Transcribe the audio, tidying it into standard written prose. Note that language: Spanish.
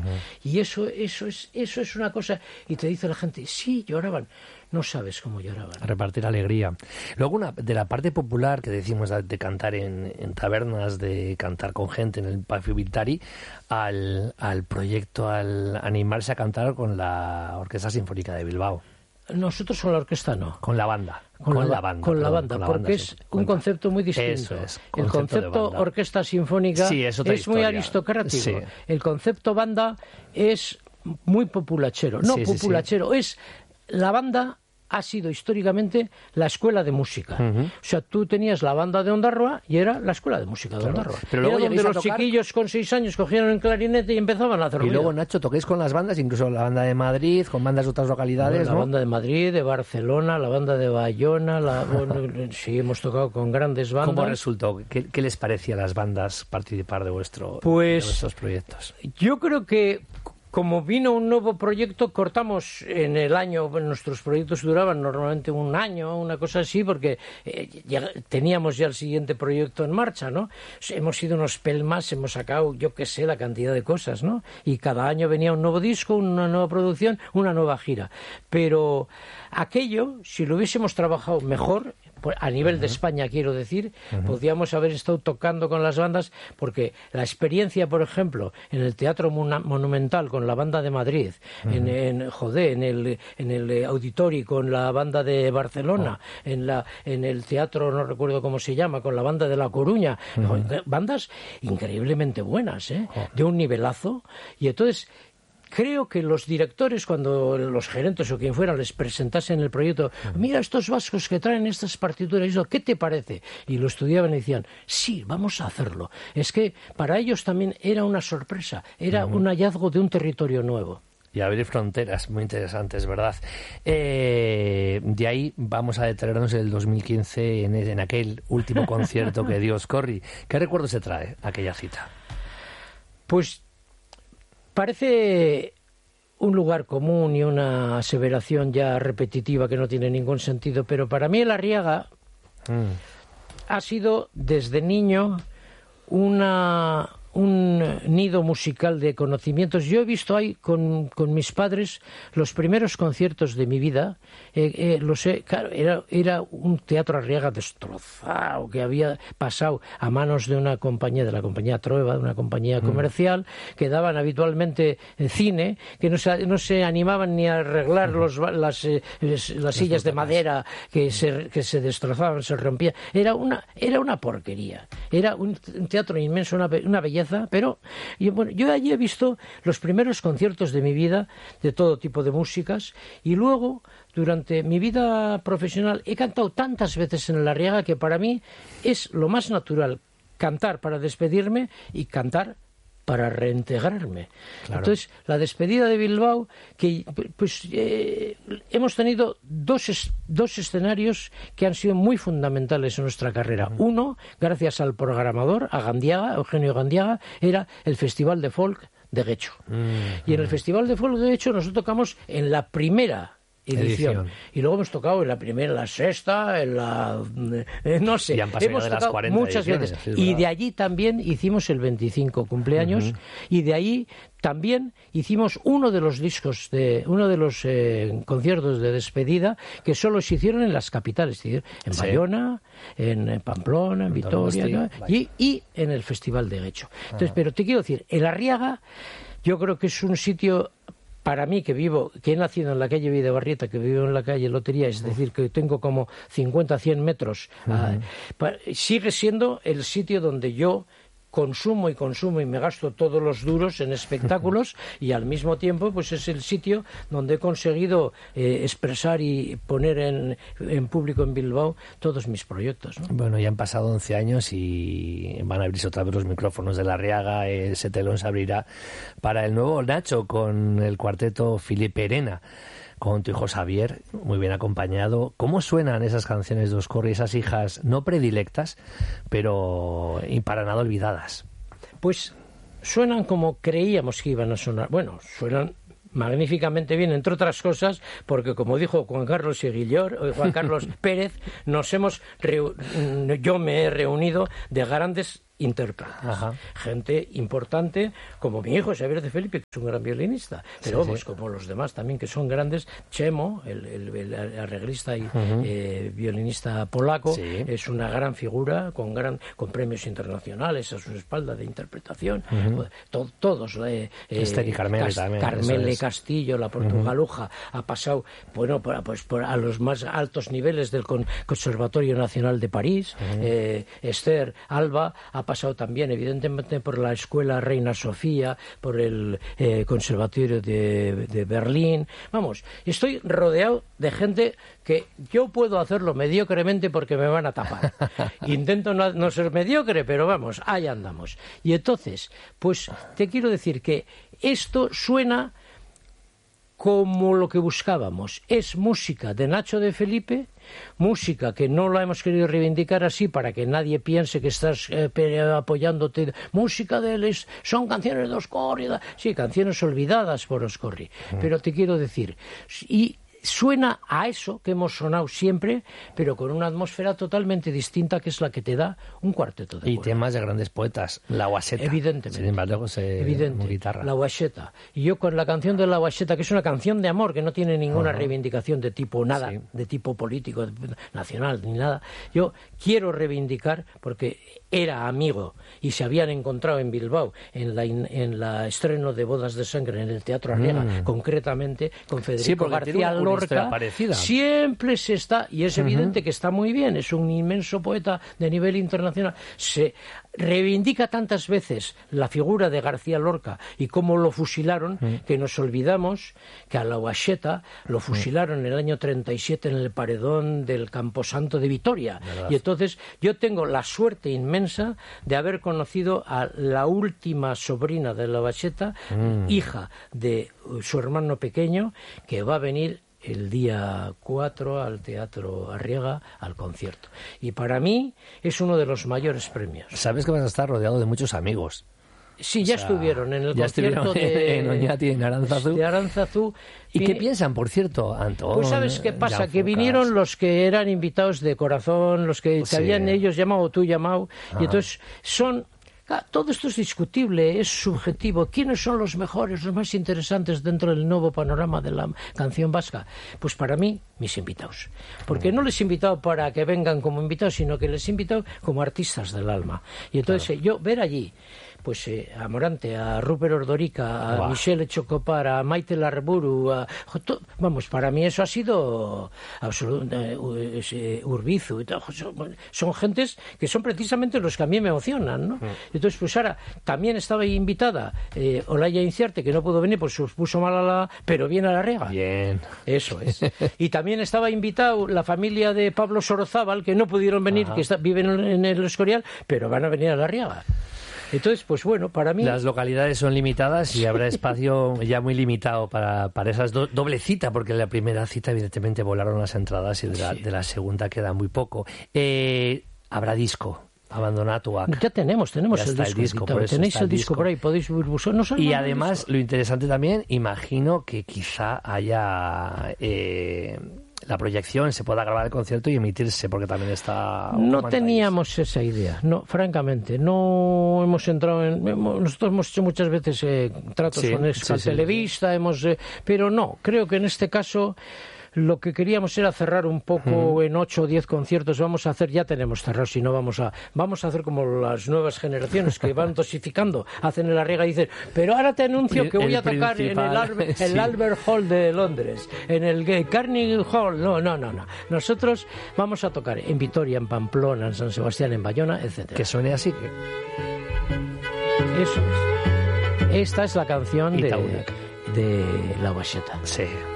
Y eso es una cosa, y te dice la gente, sí, lloraban. No sabes cómo lloraban. Repartir alegría. Luego, de la parte popular que decimos de cantar en tabernas, de cantar con gente en el Patio Vitari, al proyecto, al animarse a cantar con la Orquesta Sinfónica de Bilbao. Nosotros con la orquesta no. Con la banda. Con la banda, porque es un concepto muy distinto. Eso es, el concepto orquesta sinfónica es muy aristocrático. Sí. El concepto banda es muy populachero. No populachero, es la banda. Ha sido históricamente la escuela de música. O sea, tú tenías la banda de Ondarroa y era la escuela de música de Ondarroa. Pero luego era donde los chiquillos con 6 años cogieron el clarinete y empezaban a hacer ruido. Y luego, Nacho, toquéis con las bandas, incluso la banda de Madrid, con bandas de otras localidades, La banda de Madrid, de Barcelona, la banda de Bayona, sí, hemos tocado con grandes bandas. ¿Cómo resultó? ¿Qué les parecía a las bandas participar de vuestros proyectos? Yo creo que como vino un nuevo proyecto, cortamos en el año, nuestros proyectos duraban normalmente un año, una cosa así, porque teníamos ya el siguiente proyecto en marcha, ¿no? Hemos ido unos pelmas, hemos sacado, yo qué sé, la cantidad de cosas, ¿no? Y cada año venía un nuevo disco, una nueva producción, una nueva gira. Pero aquello, si lo hubiésemos trabajado mejor, a nivel de España quiero decir, podríamos haber estado tocando con las bandas, porque la experiencia, por ejemplo, en el Teatro Monumental con la banda de Madrid, en el Auditori con la banda de Barcelona, en el teatro, no recuerdo cómo se llama, con la banda de La Coruña, bandas increíblemente buenas, de un nivelazo, y entonces creo que los directores, cuando los gerentes o quien fuera les presentasen el proyecto, mira estos vascos que traen estas partituras, ¿qué te parece? Y lo estudiaban y decían, sí, vamos a hacerlo. Es que para ellos también era una sorpresa, era un hallazgo de un territorio nuevo. Y abrir fronteras, muy interesantes, ¿verdad? De ahí vamos a detenernos en el 2015, en aquel último concierto que dio Oscorri. ¿Qué recuerdo se trae aquella cita? Pues parece un lugar común y una aseveración ya repetitiva que no tiene ningún sentido, pero para mí el Arriaga ha sido desde niño un nido musical de conocimientos. Yo he visto ahí con mis padres los primeros conciertos de mi vida. Claro, era un teatro Arriaga destrozado, que había pasado a manos de una compañía, de la compañía Trueba, de una compañía comercial, que daban habitualmente cine, que no se animaban ni a arreglar las sillas de madera que se destrozaban, se rompían. Era una porquería. Era un teatro inmenso, una belleza. Pero yo allí he visto los primeros conciertos de mi vida, de todo tipo de músicas, y luego, durante mi vida profesional, he cantado tantas veces en el Arriaga que para mí es lo más natural cantar para despedirme y cantar para reintegrarme. Claro. Entonces, la despedida de Bilbao, que hemos tenido dos escenarios que han sido muy fundamentales en nuestra carrera. Uno, gracias al programador, a Gandiaga, Eugenio Gandiaga, era el Festival de Folk de Guecho. Y en el Festival de Folk de Guecho nosotros tocamos en la primera edición. Y luego hemos tocado en la primera, en la sexta, en la... no sé, hemos tocado muchas veces. Y de allí también hicimos el 25 cumpleaños, y de ahí también hicimos uno de los conciertos de despedida que solo se hicieron en las capitales, en Bayona, en Pamplona, en Vitoria, y en el Festival de Guecho. Entonces, pero te quiero decir, el Arriaga yo creo que es un sitio... Para mí, que he nacido en la calle Videbarrieta, que vivo en la calle Lotería, es decir, que tengo como 50, 100 metros, sigue siendo el sitio donde yo consumo y me gasto todos los duros en espectáculos y al mismo tiempo pues es el sitio donde he conseguido expresar y poner en público en Bilbao todos mis proyectos, ¿no? Bueno, ya han pasado 11 años y van a abrirse otra vez los micrófonos de la Arriaga, ese telón se abrirá para el nuevo Nacho con el cuarteto Filipe Herena, con tu hijo Xavier, muy bien acompañado. ¿Cómo suenan esas canciones de Oscorri, esas hijas no predilectas, pero y para nada olvidadas? Pues suenan como creíamos que iban a sonar. Bueno, suenan magníficamente bien, entre otras cosas, porque como dijo Juan Carlos Pérez, yo me he reunido de grandes intérpretes, gente importante como mi hijo Xavier de Felipe, que es un gran violinista, pero como los demás también que son grandes. Chemo, el arreglista y violinista polaco, es una gran figura con premios internacionales a su espalda de interpretación. Todos, Esther y Carmele también, Carmele Castillo, la portugaluja, ha pasado a los más altos niveles del Conservatorio Nacional de París. Esther Alba ha pasado también evidentemente por la Escuela Reina Sofía, por el Conservatorio de Berlín. Vamos, estoy rodeado de gente que yo puedo hacerlo mediocremente porque me van a tapar. Intento no ser mediocre, pero vamos, ahí andamos. Y entonces, pues te quiero decir que esto suena como lo que buscábamos. Es música de Nacho de Felipe, música que no la hemos querido reivindicar así para que nadie piense que estás apoyándote. Música de él son canciones de Oscorri. Sí, canciones olvidadas por Oscorri. Pero te quiero decir, y suena a eso que hemos sonado siempre, pero con una atmósfera totalmente distinta, que es la que te da un cuarteto de cuerda. Y temas de grandes poetas, la Guaseta. Evidentemente. Sin embargo, guitarra. La Guaseta. Y yo con la canción de la Guaseta, que es una canción de amor, que no tiene ninguna reivindicación de tipo nada, de tipo político, nacional, ni nada, yo quiero reivindicar, porque era amigo y se habían encontrado en Bilbao en la estreno de Bodas de Sangre en el Teatro Arriaga, concretamente con Federico García Lorca. Siempre se está, y es evidente que está muy bien, es un inmenso poeta de nivel internacional. Se reivindica tantas veces la figura de García Lorca y cómo lo fusilaron, que nos olvidamos que a la Guaseta lo fusilaron en el año 37 en el paredón del Camposanto de Vitoria. Y entonces yo tengo la suerte inmensa de haber conocido a la última sobrina de la Guaseta, hija de su hermano pequeño, que va a venir el día 4 al Teatro Arriaga al concierto. Y para mí es uno de los mayores premios. Sabes que vas a estar rodeado de muchos amigos. Sí, ya estuvieron en el concierto en Oñati, en Aránzazu. De Aránzazu. ¿Y qué piensan, por cierto, Antón? Pues ¿sabes qué pasa? Que vinieron los que eran invitados de corazón, los que te habían ellos llamado o tú llamado, y entonces todo esto es discutible, es subjetivo. ¿Quiénes son los mejores, los más interesantes dentro del nuevo panorama de la canción vasca? Pues para mí, mis invitados. Porque no les he invitado para que vengan como invitados, sino que les he invitado como artistas del alma. Y entonces yo ver allí pues a Morante, a Rupert Ordorica, a Michelle Chocopar, a Maite Larburu, vamos, para mí eso ha sido Urbizu, son gentes que son precisamente los que a mí me emocionan, ¿no? Entonces, pues ahora también estaba ahí invitada Olaya Inciarte, que no pudo venir porque se puso mal pero viene a la Arriaga. Bien. Eso es. Y también estaba invitado la familia de Pablo Sorozábal, que no pudieron venir, que viven en el Escorial, pero van a venir a la Arriaga. Entonces, pues bueno, para mí... Las localidades son limitadas y habrá espacio ya muy limitado para esas doble cita, porque en la primera cita evidentemente volaron las entradas y de la segunda queda muy poco. Habrá disco. Abandona tu AC. Ya tenemos el disco. Tenéis el disco por ahí, podéis buscar. Y además, lo interesante también, imagino que quizá haya... la proyección, se pueda grabar el concierto y emitirse, porque también está... No teníamos esa idea, no, francamente. No hemos entrado nosotros hemos hecho muchas veces tratos con Euskal Telebista, pero no, creo que en este caso lo que queríamos era cerrar un poco en 8 o 10 conciertos. Vamos a hacer, ya tenemos cerrado, si no vamos a hacer como las nuevas generaciones que van dosificando, hacen el Arriaga y dicen, pero ahora te anuncio que voy a tocar en el Albert Hall de Londres, en el Carnegie Hall. No. Nosotros vamos a tocar en Vitoria, en Pamplona, en San Sebastián, en Bayona, etcétera. Que suene así. Eso es. Esta es la canción de La Guaseta. Sí.